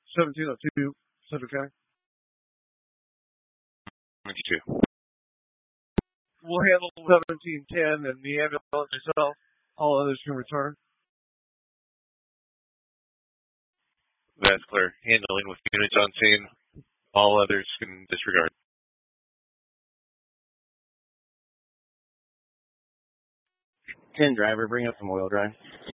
1702, Central County. 22. We'll handle 1710 and the ambulance itself. All others can return. That's clear. Handling with units on scene. All others can disregard. 10 driver, bring up some oil dry.